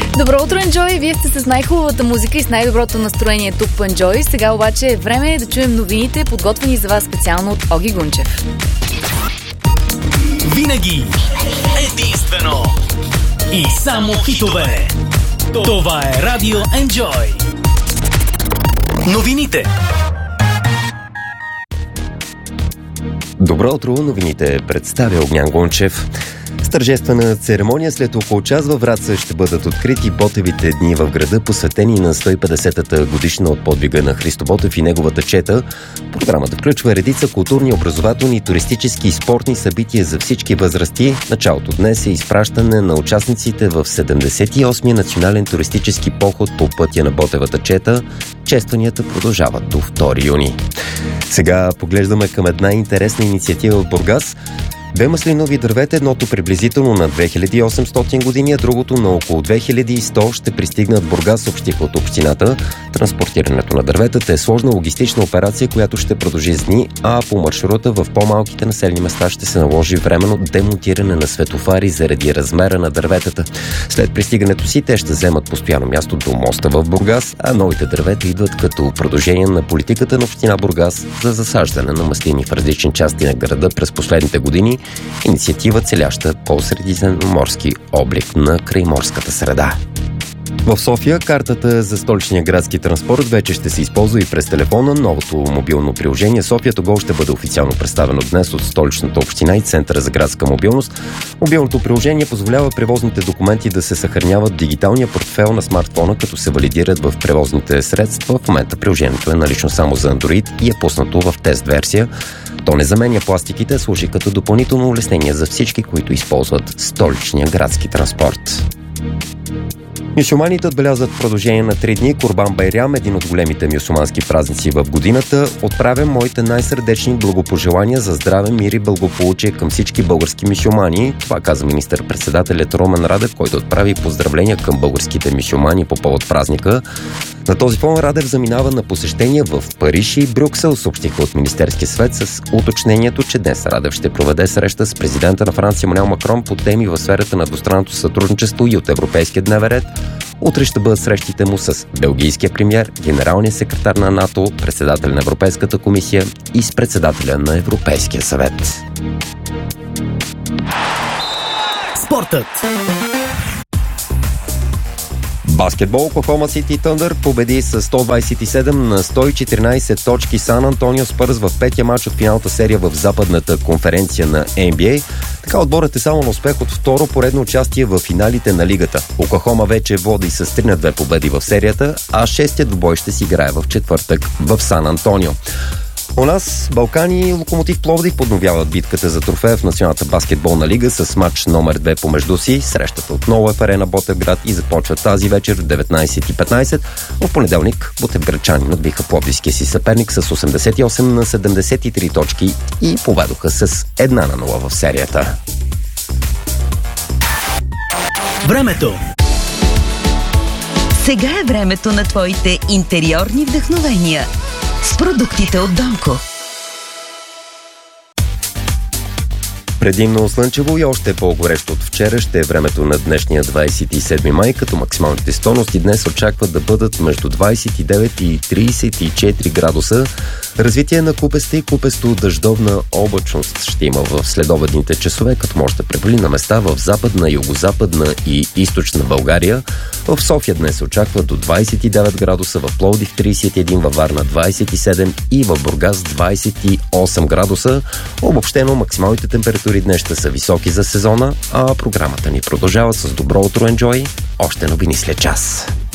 Добро утро, Enjoy! Вие сте с най-хубавата музика и с най-доброто настроение тук по Enjoy. Сега обаче е време да чуем новините, подготвени за вас специално от Оги Гунчев. Винаги, единствено и само хитове. Това е Радио Enjoy. Новините. Добро утро, новините представя Огнян Гунчев. С тържествена церемония след около час във Враца ще бъдат открити Ботевите дни в града, посветени на 150-та годишна от подвига на Христо Ботев и неговата чета. Програмата включва редица културни, образователни, туристически и спортни събития за всички възрасти. Началото днес е изпращане на участниците в 78-я национален туристически поход по пътя на Ботевата чета. Честванията продължават до 2 юни. Сега поглеждаме към една интересна инициатива в Бургас. Две маслинови дървета, едното приблизително на 2800 години, а другото на около 2100 ще пристигнат в Бургас, съобщиха от общината. Транспортирането на дърветата е сложна логистична операция, която ще продължи с дни, а по маршрута в по-малките населени места ще се наложи временно демонтиране на светофари заради размера на дърветата. След пристигането си те ще вземат постоянно място до моста в Бургас, а новите дървета идват като продължение на политиката на община Бургас за засаждане на маслини в различни части на града през последните години. Инициатива, целяща по-средиземноморски облик на крайморската среда. В София картата за столичния градски транспорт вече ще се използва и през телефона. Новото мобилно приложение София Того ще бъде официално представено днес от столичната община и Центъра за градска мобилност. Мобилното приложение позволява превозните документи да се съхраняват в дигиталния портфел на смартфона, като се валидират в превозните средства. В момента приложението е налично само за Android и е пуснато в тест версия. То не заменя пластиките, служи като допълнително улеснение за всички, които използват столичния градски транспорт. Мюсюлманите отбелязват в продължение на 3 дни Курбан Байрам, един от големите мюсюлмански празници в годината. Отправям моите най-сърдечни благопожелания за здраве, мир и благополучие към всички български мюсюлмани. Това каза министър-председателят Румен Радев, който отправи поздравления към българските мюсюлмани по повод празника. На този фон Радев заминава на посещения в Париж и Брюксел, съобщиха от Министерския съвет с уточнението, че днес Радев ще проведе среща с президента на Франция Емануел Макрон по теми в сферата на двустранното сътрудничество и от Европейския дневен ред. Утре ще бъдат срещите му с белгийския премиер, генералния секретар на НАТО, председателя на Европейската комисия и с председателя на Европейския съвет. Спортът. Баскетбол. Оклахома Сити Тъндър победи с 127 на 114 точки Сан Антонио Спърс в петия матч от финалната серия в западната конференция на NBA. Така отборът е само на успех от второ поредно участие в финалите на лигата. Оклахома вече води с 3 на 2 победи в серията, а шестият двубой ще си играе в четвъртък в Сан Антонио. У нас Балкани и Локомотив Пловдив подновяват битката за трофея в Националната баскетболна лига с матч номер 2 помежду си. Срещата отново е в арена Ботевград и започва тази вечер в 19:15. В понеделник ботевградчани надбиха пловдивския си съперник с 88 на 73 точки и поведоха с 1 на 0 в серията. Времето. Сега е времето на твоите интериорни вдъхновения с продуктите от Донко. Предимно слънчево и още по-горещо от вчера ще е времето на днешния 27 май, като максималните стойности днес очакват да бъдат между 29 и 34 градуса. Развитие на купеста и купесто-дъждовна облачност ще има в следобедните часове, като може да превали на места в западна, югозападна и източна България. В София днес се очаква до 29 градуса, в Пловдив 31, във Варна 27 и в Бургас 28 градуса. Обобщено максималните температури днес ще са високи за сезона, а програмата ни продължава с Добро утро, Enjoy. Още новини след час.